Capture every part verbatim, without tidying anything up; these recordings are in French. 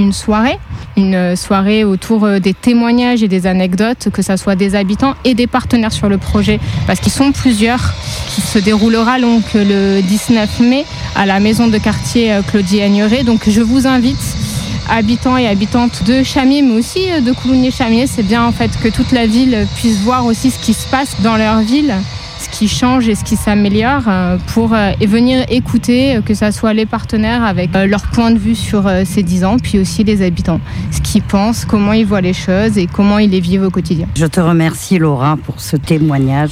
une soirée, une soirée autour des témoignages et des anecdotes, que ce soit des habitants et des partenaires sur le projet, parce qu'ils sont plusieurs, qui se déroulera donc le dix-neuf mai à la maison de quartier Claudie Aigneret. Donc je vous invite, habitants et habitantes de Chamiers, mais aussi de Coulommiers-Chamiers. C'est bien en fait que toute la ville puisse voir aussi ce qui se passe dans leur ville, ce qui change et ce qui s'améliore, pour et venir écouter, que ce soit les partenaires avec leur point de vue sur ces dix ans, puis aussi les habitants, ce qu'ils pensent, comment ils voient les choses et comment ils les vivent au quotidien. Je te remercie Laura pour ce témoignage.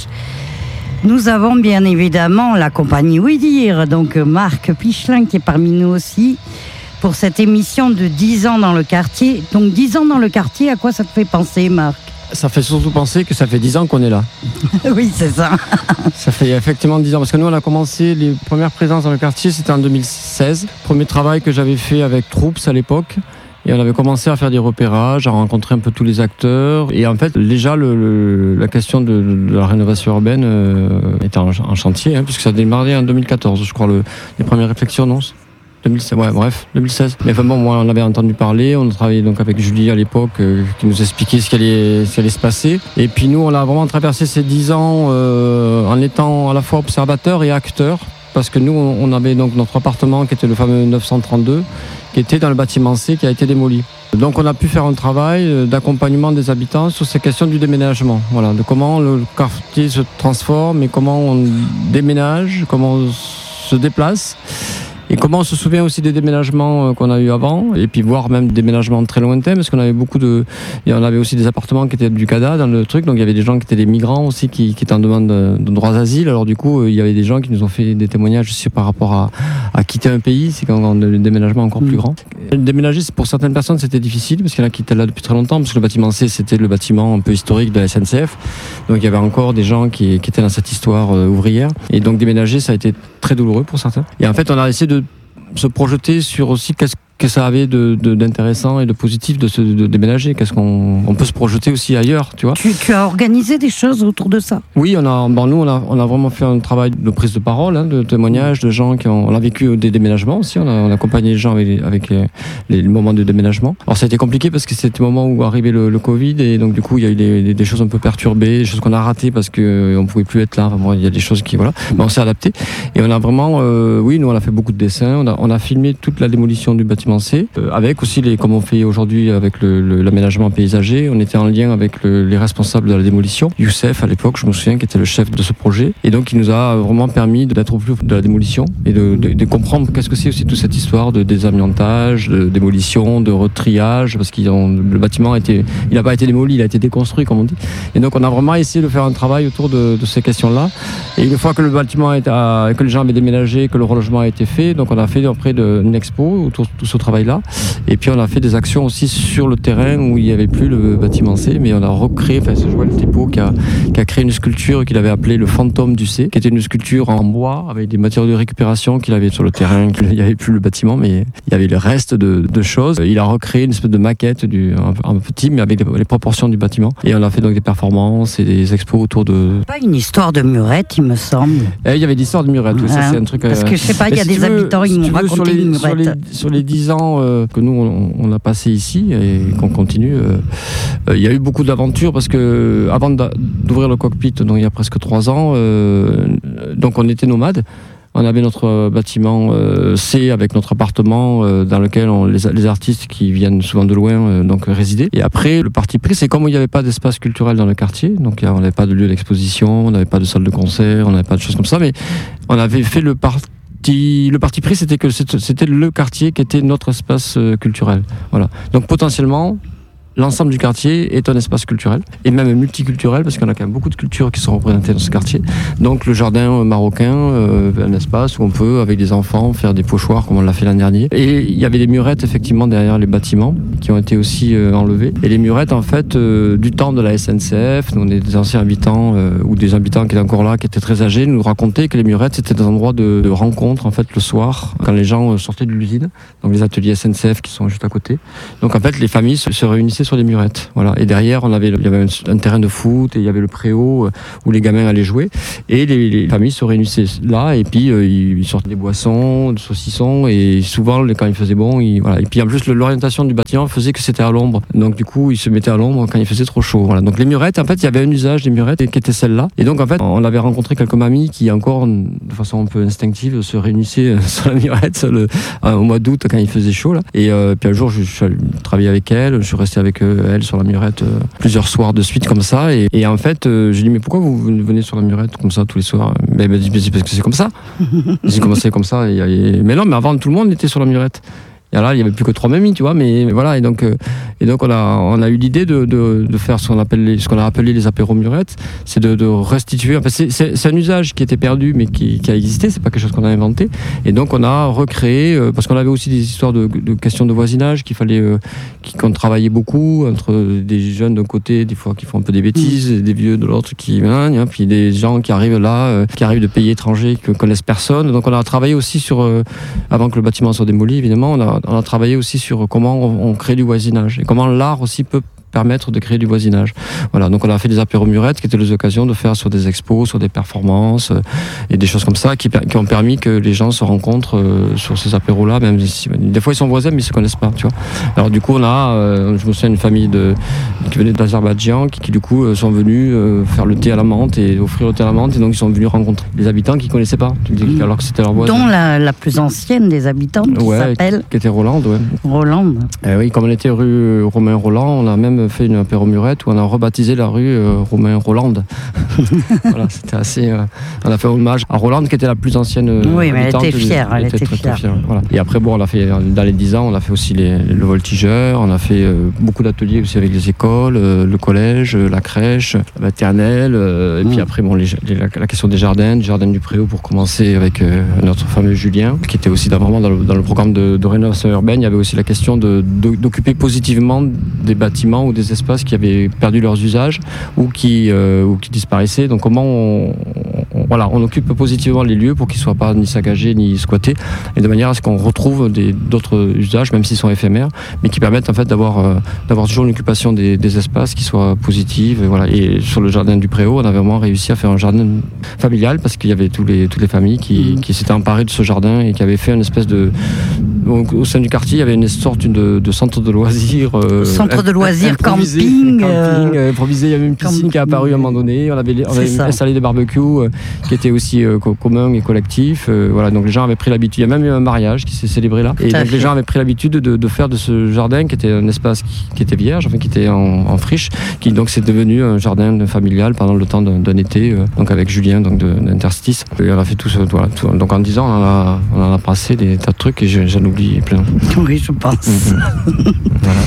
Nous avons bien évidemment la compagnie Oui-Dire, donc Marc Pichelin qui est parmi nous aussi, pour cette émission de dix ans dans le quartier. Donc dix ans dans le quartier, à quoi ça te fait penser, Marc ? Ça fait surtout penser que ça fait dix ans qu'on est là. Oui, c'est ça. Ça fait effectivement dix ans, parce que nous on a commencé les premières présences dans le quartier, c'était en deux mille seize. Premier travail que j'avais fait avec Troops à l'époque. Et on avait commencé à faire des repérages, à rencontrer un peu tous les acteurs. Et en fait, déjà, le, le, la question de, de la rénovation urbaine euh, était en, en chantier, hein, puisque ça a démarré en deux mille quatorze, je crois, le, les premières réflexions, non deux mille seize, ouais, bref, deux mille seize. Mais enfin bon, moi, on avait entendu parler, on a travaillé donc avec Julie à l'époque, euh, qui nous expliquait ce qui, allait, ce qui allait se passer. Et puis nous, on a vraiment traversé ces dix ans euh, en étant à la fois observateurs et acteurs, parce que nous, on avait donc notre appartement qui était le fameux neuf cent trente-deux, qui était dans le bâtiment C, qui a été démoli. Donc on a pu faire un travail d'accompagnement des habitants sur ces questions du déménagement, voilà, de comment le quartier se transforme et comment on déménage, comment on se déplace. Et comment on se souvient aussi des déménagements qu'on a eu avant, et puis voire même des déménagements très lointains, parce qu'on avait beaucoup de, et on avait aussi des appartements qui étaient du C A D A dans le truc, donc il y avait des gens qui étaient des migrants aussi qui, qui étaient en demande de, de droits d'asile. Alors du coup, il y avait des gens qui nous ont fait des témoignages aussi par rapport à, à quitter un pays, c'est quand on a un déménagement encore mmh. plus grand. Déménager, pour certaines personnes, c'était difficile, parce qu'il y en a qui étaient là depuis très longtemps, parce que le bâtiment C, c'était le bâtiment un peu historique de la S N C F, donc il y avait encore des gens qui, qui étaient dans cette histoire euh, ouvrière, et donc déménager, ça a été très douloureux pour certains. Et en fait, on a essayé de se projeter sur aussi qu'est-ce que ça avait de, de, d'intéressant et de positif de se de déménager. Qu'est-ce qu'on on peut se projeter aussi ailleurs, tu vois. Tu, tu as organisé des choses autour de ça ? Oui, on a, bon, nous, on a, on a vraiment fait un travail de prise de parole, hein, de témoignages de gens qui ont, on a vécu des déménagements aussi. On a, on a accompagné les gens avec, avec les, les moments de déménagement. Alors, ça a été compliqué parce que c'était le moment où arrivait le, le Covid, et donc, du coup, il y a eu des, des choses un peu perturbées, des choses qu'on a ratées parce qu'on ne pouvait plus être là. Enfin, bon, il y a des choses qui, voilà. Mais on s'est adapté. Et on a vraiment, euh, oui, nous, on a fait beaucoup de dessins. On a, on a filmé toute la démolition du bâtiment C, euh, avec aussi, les, comme on fait aujourd'hui avec le, le, l'aménagement paysager. On était en lien avec le, les responsables de la démolition. Youssef, à l'époque, je me souviens, qui était le chef de ce projet. Et donc, il nous a vraiment permis d'être au plus de la démolition et de, de, de comprendre qu'est-ce que c'est aussi toute cette histoire de désamiantage, de démolition, de retriage, parce que le bâtiment a été, il n'a pas été démoli, il a été déconstruit, comme on dit. Et donc, on a vraiment essayé de faire un travail autour de, de ces questions-là. Et une fois que le bâtiment a été, à, que les gens avaient déménagé, que le relogement a été fait, donc on a fait après de, une expo autour de tout ce travail-là. Et puis on a fait des actions aussi sur le terrain où il n'y avait plus le bâtiment C, mais on a recréé, enfin c'est Joël Thibault qui a, qui a créé une sculpture qu'il avait appelée le fantôme du C, qui était une sculpture en bois avec des matériaux de récupération qu'il avait sur le terrain. Il n'y avait plus le bâtiment, mais il y avait le reste de, de choses. Il a recréé une espèce de maquette, du, un, un petit, mais avec les, les proportions du bâtiment. Et on a fait donc des performances et des expos autour de... Pas une histoire de murette, il me semble. Et il y avait des histoires de murettes, oui, ça c'est un truc... Parce que je sais pas, il y a si des veux, habitants, ils si m'ont raconté sur les, une murette. Sur les, sur les dix ans euh, que nous on, on a passé ici et qu'on continue, euh, euh, il y a eu beaucoup d'aventures parce que avant d'ouvrir le cockpit, donc il y a presque trois ans, euh, donc on était nomades. On avait notre bâtiment euh, C avec notre appartement euh, dans lequel on, les, les artistes qui viennent souvent de loin euh, donc résider. Et après, le parti pris, c'est comme il n'y avait pas d'espace culturel dans le quartier, donc on n'avait pas de lieu d'exposition, on n'avait pas de salle de concert, on n'avait pas de choses comme ça, mais on avait fait le parti. Le parti pris, c'était que c'était le quartier qui était notre espace culturel. Voilà. Donc potentiellement, l'ensemble du quartier est un espace culturel, et même multiculturel, parce qu'on a quand même beaucoup de cultures qui sont représentées dans ce quartier. Donc le jardin marocain, euh, un espace où on peut, avec des enfants, faire des pochoirs, comme on l'a fait l'an dernier. Et il y avait des murettes, effectivement, derrière les bâtiments, qui ont été aussi euh, enlevées. Et les murettes, en fait, euh, du temps de la S N C F, nous, on est des anciens habitants, euh, ou des habitants qui étaient encore là, qui étaient très âgés, nous racontaient que les murettes, c'était des endroits de, de rencontre, en fait, le soir, quand les gens sortaient de l'usine, donc les ateliers S N C F qui sont juste à côté. Donc, en fait, les familles se, se réunissaient sur des murettes. Voilà. Et derrière, on avait, il y avait un, un terrain de foot et il y avait le préau où les gamins allaient jouer. Et les, les familles se réunissaient là et puis euh, ils sortaient des boissons, des saucissons et souvent, quand il faisait bon, ils, voilà. Et puis en plus, l'orientation du bâtiment faisait que c'était à l'ombre. Donc du coup, ils se mettaient à l'ombre quand il faisait trop chaud. Voilà. Donc les murettes, en fait, il y avait un usage des murettes qui était celle-là. Et donc en fait, on avait rencontré quelques mamies qui encore, de façon un peu instinctive, se réunissaient sur la murette sur le, au mois d'août quand il faisait chaud là. Et euh, puis un jour, je, je suis allé travailler avec elle, je suis resté avec euh, elle sur la murette euh, plusieurs soirs de suite comme ça. Et, et en fait, euh, je lui ai dit mais pourquoi vous venez sur la murette comme ça tous les soirs? Mais elle m'a dit c'est parce que c'est comme ça. J'ai commencé comme ça. Et, et, mais non, mais avant tout le monde était sur la murette. Et là, il n'y avait plus que trois mamies, tu vois, mais, mais voilà. Et donc, euh, et donc on, a, on a eu l'idée de, de, de faire ce qu'on, appelle les, ce qu'on a appelé les apéros murettes, c'est de, de restituer. Enfin, c'est, c'est, c'est un usage qui était perdu, mais qui, qui a existé, c'est pas quelque chose qu'on a inventé. Et donc, on a recréé, euh, parce qu'on avait aussi des histoires de, de questions de voisinage qu'il fallait, euh, qu'on travaillait beaucoup, entre des jeunes d'un côté, des fois qui font un peu des bêtises, et des vieux de l'autre qui, hein, puis des gens qui arrivent là, euh, qui arrivent de pays étrangers, qui ne connaissent personne. Donc, on a travaillé aussi sur, euh, avant que le bâtiment soit démoli, évidemment, on a on a travaillé aussi sur comment on, on crée du voisinage et comment l'art aussi peut permettre de créer du voisinage. Voilà, donc on a fait des apéros murettes qui étaient les occasions de faire sur des expos, sur des performances euh, et des choses comme ça qui, qui ont permis que les gens se rencontrent euh, sur ces apéros-là, même si des fois ils sont voisins mais ils se connaissent pas, tu vois. Alors du coup on a, euh, je me souviens, une famille de, qui venait d'Azerbaïdjan qui, qui du coup euh, sont venus euh, faire le thé à la menthe et offrir le thé à la menthe et donc ils sont venus rencontrer les habitants qu'ils connaissaient pas, mmh. alors que c'était leur voisin. Dont la, la plus ancienne des habitantes qui ouais, s'appelle qui était Rolande, ouais. Rolande. Eh oui, comme on était rue Romain Roland, on a même fait une apéro murette où on a rebaptisé la rue euh, Romain Rolande. Voilà, c'était assez. Euh, on a fait hommage à Rolande qui était la plus ancienne. Euh, oui, mais elle était fière. Elle, elle était, était très, fière. Très fière. Voilà. Et après, bon, on a fait dans les dix ans, on a fait aussi les, le voltigeur, on a fait euh, beaucoup d'ateliers aussi avec les écoles, euh, le collège, euh, la crèche, la maternelle, euh, et mmh. puis après, bon, les, les, la, la question des jardins, du jardin du Préau pour commencer avec euh, notre fameux Julien, qui était aussi dans, vraiment dans le, dans le programme de, de rénovation urbaine. Il y avait aussi la question de, de, d'occuper positivement des bâtiments ou des espaces qui avaient perdu leurs usages ou qui, euh, ou qui disparaissaient. Donc comment on, on, voilà, on occupe positivement les lieux pour qu'ils ne soient pas ni saccagés ni squattés et de manière à ce qu'on retrouve des, d'autres usages, même s'ils sont éphémères, mais qui permettent en fait d'avoir, euh, d'avoir toujours une occupation des, des espaces qui soit positive. Et, voilà. Et sur le jardin du Préau, on a vraiment réussi à faire un jardin familial parce qu'il y avait tous les, toutes les familles qui, mmh. qui s'étaient emparées de ce jardin et qui avaient fait une espèce de... Donc, au sein du quartier, il y avait une sorte de, de centre de loisirs. Euh, centre de loisirs, camping. camping euh, improvisé. Il y avait une piscine camping. Qui est apparue à un moment donné. On avait, on avait installé des barbecues euh, qui étaient aussi euh, communs et collectifs. Euh, voilà, donc les gens avaient pris l'habitude. Il y a même eu un mariage qui s'est célébré là. Et donc les gens avaient pris l'habitude de, de faire de ce jardin, qui était un espace qui, qui était vierge, enfin qui était en, en friche, qui donc c'est devenu un jardin familial pendant le temps d'un, d'un été. Euh, donc avec Julien, donc de, d'Interstice. Et on a fait tout ça. Voilà, tout, donc en dix ans, on en a, on en a passé des tas de trucs et j'en oublie plein. Oui, je pense. Mm-hmm. Voilà.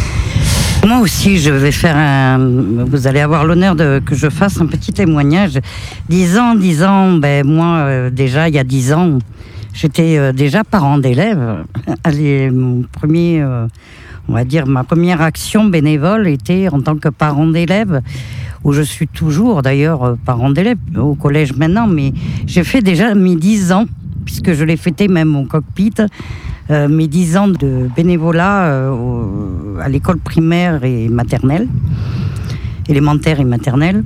Moi aussi, je vais faire un... Vous allez avoir l'honneur de que je fasse un petit témoignage. Dix ans, dix ans, ben moi, euh, déjà, il y a dix ans, j'étais euh, déjà parent d'élèves. Allez, mon premier, euh, on va dire, ma première action bénévole était en tant que parent d'élèves, où je suis toujours, d'ailleurs, parent d'élèves au collège maintenant, mais j'ai fait déjà mes dix ans, puisque je l'ai fêté même au cockpit. Euh, mes dix ans de bénévolat euh, au, à l'école primaire et maternelle, élémentaire et maternelle.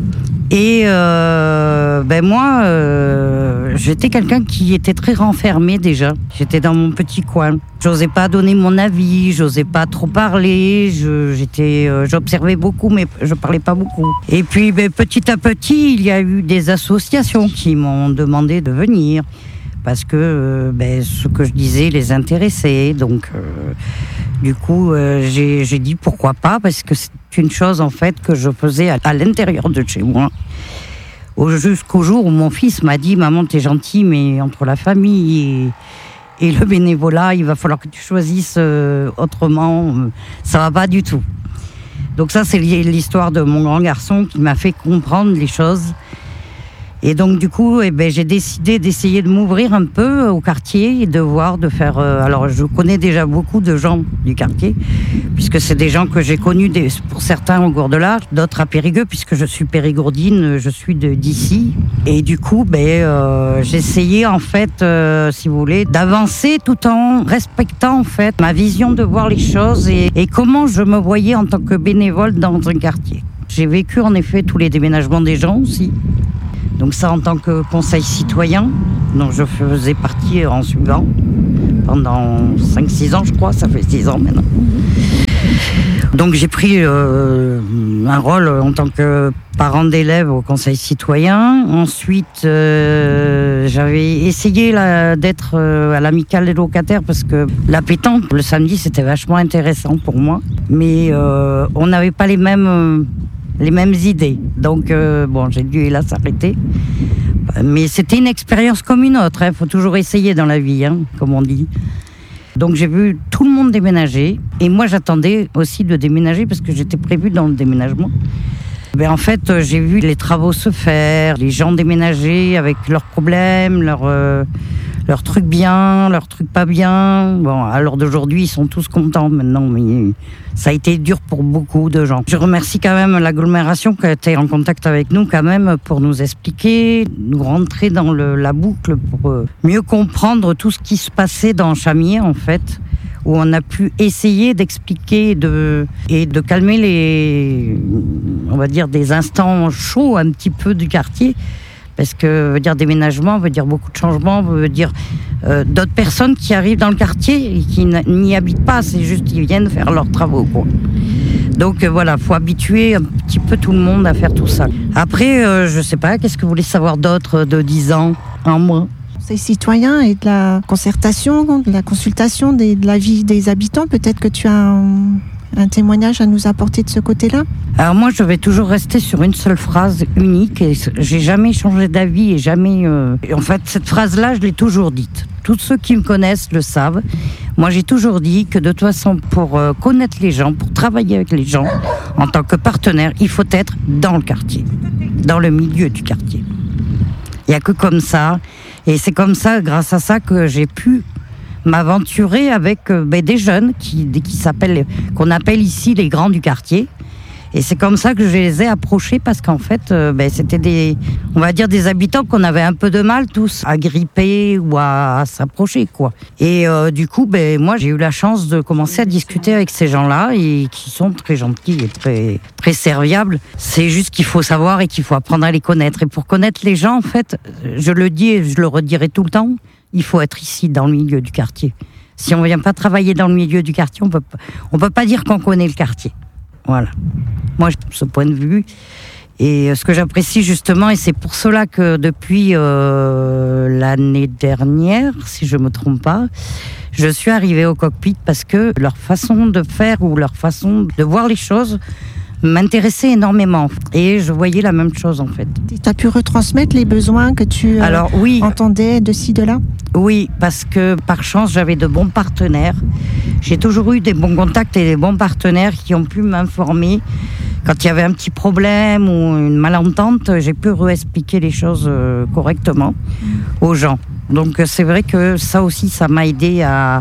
Et euh, ben moi, euh, j'étais quelqu'un qui était très renfermé déjà. J'étais dans mon petit coin. J'osais pas donner mon avis, j'osais pas trop parler. Je, j'étais, euh, j'observais beaucoup, mais je parlais pas beaucoup. Et puis ben, petit à petit, il y a eu des associations qui m'ont demandé de venir. Parce que euh, ben, ce que je disais les intéressait. Donc, euh, du coup, euh, j'ai, j'ai dit pourquoi pas, parce que c'est une chose en fait que je faisais à, à l'intérieur de chez moi. Au, jusqu'au jour où mon fils m'a dit « Maman, t'es gentille, mais entre la famille et, et le bénévolat, il va falloir que tu choisisses euh, autrement. Ça va pas du tout. » Donc ça, c'est l'histoire de mon grand garçon qui m'a fait comprendre les choses. Et donc du coup, eh ben, j'ai décidé d'essayer de m'ouvrir un peu au quartier et de voir, de faire... Euh, alors je connais déjà beaucoup de gens du quartier, puisque c'est des gens que j'ai connus, des, pour certains au Gourdelard, d'autres à Périgueux, puisque je suis périgourdine, je suis de, d'ici. Et du coup, ben, euh, j'ai essayé en fait, euh, si vous voulez, d'avancer tout en respectant en fait ma vision de voir les choses et, et comment je me voyais en tant que bénévole dans un quartier. J'ai vécu en effet tous les déménagements des gens aussi. Donc ça en tant que conseil citoyen, dont je faisais partie en suivant pendant cinq six ans je crois, ça fait six ans maintenant. Donc j'ai pris euh, un rôle en tant que parent d'élève au conseil citoyen. Ensuite euh, j'avais essayé là, d'être euh, à l'amicale des locataires parce que la pétanque le samedi c'était vachement intéressant pour moi. Mais euh, on n'avait pas les mêmes... Euh, les mêmes idées. Donc, euh, bon, j'ai dû hélas s'arrêter. Mais c'était une expérience comme une autre. Il hein. faut toujours essayer dans la vie, hein, comme on dit. Donc, j'ai vu tout le monde déménager. Et moi, j'attendais aussi de déménager parce que j'étais prévue dans le déménagement. Ben, en fait, j'ai vu les travaux se faire, les gens déménager avec leurs problèmes, leurs, euh, leurs trucs bien, leurs trucs pas bien. Bon, à l'heure d'aujourd'hui, ils sont tous contents maintenant, mais ça a été dur pour beaucoup de gens. Je remercie quand même l'agglomération qui a été en contact avec nous quand même pour nous expliquer, nous rentrer dans le, la boucle pour euh, mieux comprendre tout ce qui se passait dans Chamiers en fait, où on a pu essayer d'expliquer de, et de calmer les, on va dire, des instants chauds un petit peu du quartier. Parce que veut dire déménagement, veut dire beaucoup de changements, veut dire euh, d'autres personnes qui arrivent dans le quartier et qui n'y habitent pas, c'est juste qu'ils viennent faire leurs travaux, quoi. Donc euh, voilà, il faut habituer un petit peu tout le monde à faire tout ça. Après, euh, je sais pas, qu'est-ce que vous voulez savoir d'autre de dix ans en moi? C'est citoyen et de la concertation, de la consultation des, de la vie des habitants. Peut-être que tu as un, un témoignage à nous apporter de ce côté-là. Alors moi, je vais toujours rester sur une seule phrase unique. Et j'ai jamais changé d'avis et jamais... Euh... Et en fait, cette phrase-là, je l'ai toujours dite. Tous ceux qui me connaissent le savent. Moi, j'ai toujours dit que de toute façon, pour euh, connaître les gens, pour travailler avec les gens, en tant que partenaire, il faut être dans le quartier, dans le milieu du quartier. Il n'y a que comme ça. Et c'est comme ça, grâce à ça, que j'ai pu m'aventurer avec euh, ben, des jeunes qui, qui s'appellent, qu'on appelle ici les grands du quartier. Et c'est comme ça que je les ai approchés parce qu'en fait, euh, ben, c'était des, on va dire des habitants qu'on avait un peu de mal tous à gripper ou à, à s'approcher, quoi. Et euh, du coup, ben, moi, j'ai eu la chance de commencer à discuter avec ces gens-là et qui sont très gentils et très, très serviables. C'est juste qu'il faut savoir et qu'il faut apprendre à les connaître. Et pour connaître les gens, en fait, je le dis et je le redirai tout le temps, il faut être ici, dans le milieu du quartier. Si on ne vient pas travailler dans le milieu du quartier, on peut, on peut pas dire qu'on connaît le quartier. Voilà. Moi, j'ai ce point de vue. Et ce que j'apprécie justement, et c'est pour cela que depuis euh, l'année dernière, si je ne me trompe pas, je suis arrivée au cockpit parce que leur façon de faire ou leur façon de voir les choses m'intéressait énormément. Et je voyais la même chose en fait. Tu as pu retransmettre les besoins que tu euh, Alors, oui, entendais de ci, de là ? Oui, parce que par chance, j'avais de bons partenaires. J'ai toujours eu des bons contacts et des bons partenaires qui ont pu m'informer. Quand il y avait un petit problème ou une malentente, j'ai pu réexpliquer les choses euh, correctement aux gens. Donc c'est vrai que ça aussi, ça m'a aidé à,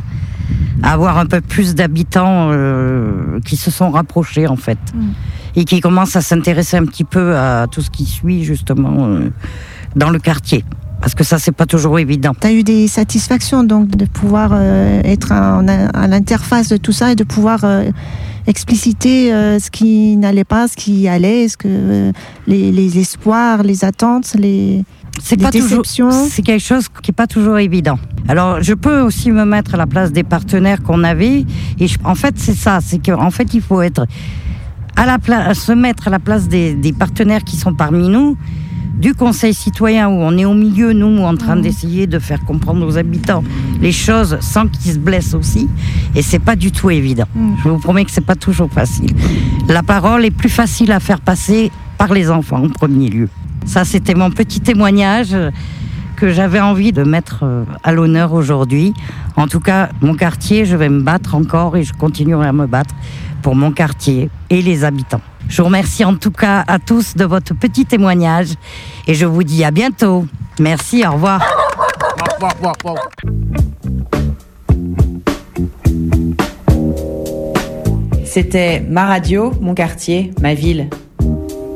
à avoir un peu plus d'habitants euh, qui se sont rapprochés en fait. Mmh. Et qui commencent à s'intéresser un petit peu à tout ce qui suit justement euh, dans le quartier. Parce que ça, c'est pas toujours évident. Tu as eu des satisfactions donc de pouvoir euh, être en, à l'interface de tout ça et de pouvoir euh, expliciter euh, ce qui n'allait pas, ce qui allait, ce que, euh, les, les espoirs, les attentes, les, c'est les pas déceptions. Toujours, c'est quelque chose qui n'est pas toujours évident. Alors, je peux aussi me mettre à la place des partenaires qu'on avait. Et je, en fait, c'est ça. C'est qu'en fait, il faut être à la pla- se mettre à la place des, des partenaires qui sont parmi nous, du conseil citoyen où on est au milieu, nous, en train d'essayer de faire comprendre aux habitants les choses sans qu'ils se blessent aussi. Et c'est pas du tout évident. Je vous promets que c'est pas toujours facile. La parole est plus facile à faire passer par les enfants en premier lieu. Ça, c'était mon petit témoignage que j'avais envie de mettre à l'honneur aujourd'hui. En tout cas, mon quartier, je vais me battre encore et je continuerai à me battre pour mon quartier et les habitants. Je vous remercie en tout cas à tous de votre petit témoignage et je vous dis à bientôt. Merci, au revoir. C'était ma radio, mon quartier, ma ville.